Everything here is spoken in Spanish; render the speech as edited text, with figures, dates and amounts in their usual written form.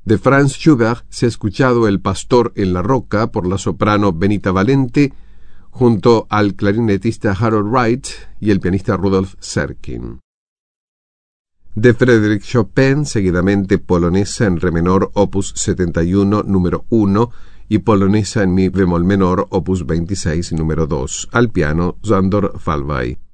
De Franz Schubert se ha escuchado El pastor en la roca por la soprano Benita Valente, junto al clarinetista Harold Wright y el pianista Rudolf Serkin. De Frédéric Chopin, seguidamente Polonesa en re menor, opus 71, número 1, y Polonesa en mi bemol menor, opus 26, número 2, al piano Sándor Falvai.